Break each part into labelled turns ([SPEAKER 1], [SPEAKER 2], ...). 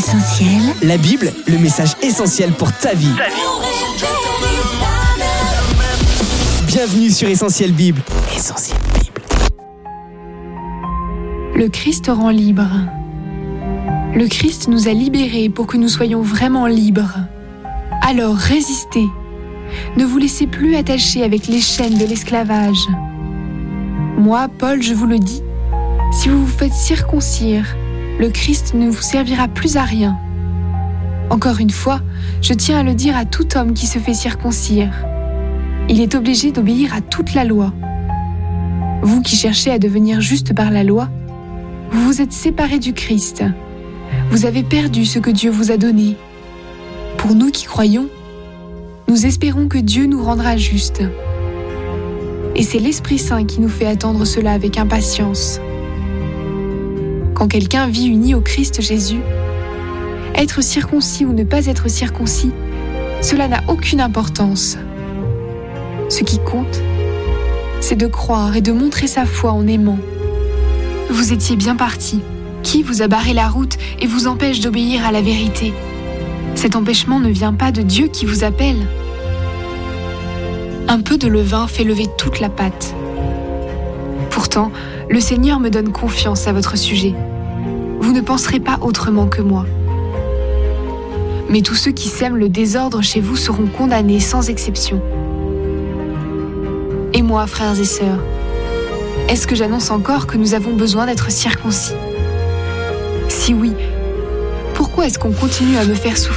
[SPEAKER 1] Essentiel.
[SPEAKER 2] La Bible, le message essentiel pour ta vie. Bienvenue sur Essentiel Bible. Essentiel Bible.
[SPEAKER 3] Le Christ rend libre. Le Christ nous a libérés pour que nous soyons vraiment libres. Alors résistez. Ne vous laissez plus attacher avec les chaînes de l'esclavage. Moi, Paul, je vous le dis, si vous vous faites circoncire, le Christ ne vous servira plus à rien. Encore une fois, je tiens à le dire à tout homme qui se fait circoncire. Il est obligé d'obéir à toute la loi. Vous qui cherchez à devenir juste par la loi, vous vous êtes séparés du Christ. Vous avez perdu ce que Dieu vous a donné. Pour nous qui croyons, nous espérons que Dieu nous rendra justes. Et c'est l'Esprit Saint qui nous fait attendre cela avec impatience. Quand quelqu'un vit uni au Christ Jésus, être circoncis ou ne pas être circoncis, cela n'a aucune importance. Ce qui compte, c'est de croire et de montrer sa foi en aimant. Vous étiez bien partis. Qui vous a barré la route et vous empêche d'obéir à la vérité ? Cet empêchement ne vient pas de Dieu qui vous appelle. Un peu de levain fait lever toute la pâte. Pourtant, le Seigneur me donne confiance à votre sujet. Vous ne penserez pas autrement que moi. Mais tous ceux qui sèment le désordre chez vous seront condamnés sans exception. Et moi, frères et sœurs, est-ce que j'annonce encore que nous avons besoin d'être circoncis ? Si oui, pourquoi est-ce qu'on continue à me faire souffrir ?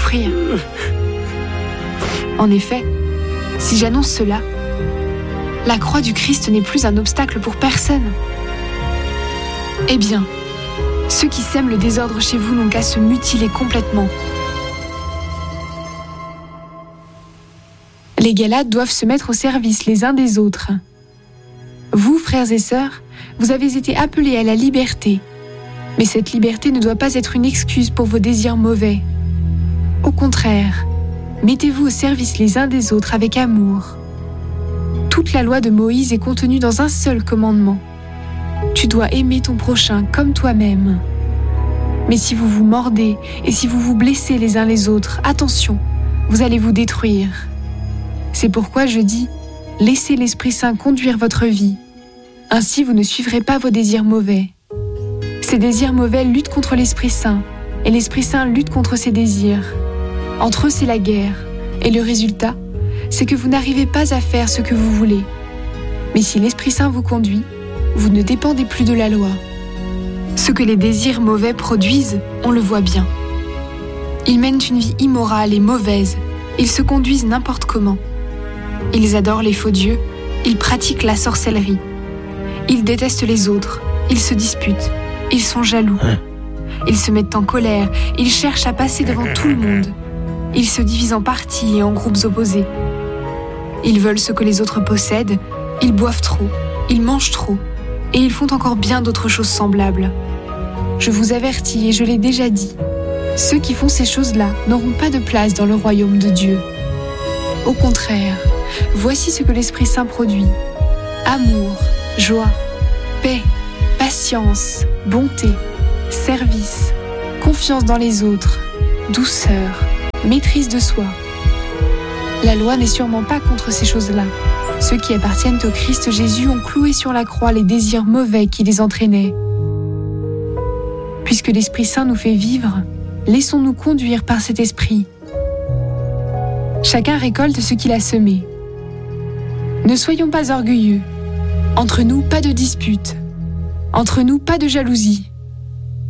[SPEAKER 3] En effet, si j'annonce cela, la croix du Christ n'est plus un obstacle pour personne. Eh bien, ceux qui sèment le désordre chez vous n'ont qu'à se mutiler complètement. Les Galates doivent se mettre au service les uns des autres. Vous, frères et sœurs, vous avez été appelés à la liberté. Mais cette liberté ne doit pas être une excuse pour vos désirs mauvais. Au contraire, mettez-vous au service les uns des autres avec amour. Toute la loi de Moïse est contenue dans un seul commandement. Tu dois aimer ton prochain comme toi-même. Mais si vous vous mordez et si vous vous blessez les uns les autres, attention, vous allez vous détruire. C'est pourquoi je dis, laissez l'Esprit Saint conduire votre vie. Ainsi vous ne suivrez pas vos désirs mauvais. Ces désirs mauvais luttent contre l'Esprit Saint, et l'Esprit Saint lutte contre ces désirs. Entre eux, c'est la guerre, et le résultat, c'est que vous n'arrivez pas à faire ce que vous voulez. Mais si l'Esprit Saint vous conduit, vous ne dépendez plus de la loi. Ce que les désirs mauvais produisent, on le voit bien. Ils mènent une vie immorale et mauvaise, ils se conduisent n'importe comment. Ils adorent les faux dieux, ils pratiquent la sorcellerie. Ils détestent les autres, ils se disputent. Ils sont jaloux. Ils se mettent en colère. Ils cherchent à passer devant tout le monde. Ils se divisent en partis et en groupes opposés. Ils veulent ce que les autres possèdent. Ils boivent trop. Ils mangent trop. Et ils font encore bien d'autres choses semblables. Je vous avertis et je l'ai déjà dit. Ceux qui font ces choses-là n'auront pas de place dans le royaume de Dieu. Au contraire, voici ce que l'Esprit Saint produit. Amour, joie, paix, patience, bonté, service, confiance dans les autres, douceur, maîtrise de soi. La loi n'est sûrement pas contre ces choses-là. Ceux qui appartiennent au Christ Jésus ont cloué sur la croix les désirs mauvais qui les entraînaient. Puisque l'Esprit Saint nous fait vivre, laissons-nous conduire par cet esprit. Chacun récolte ce qu'il a semé. Ne soyons pas orgueilleux. Entre nous, pas de dispute. Entre nous, pas de jalousie.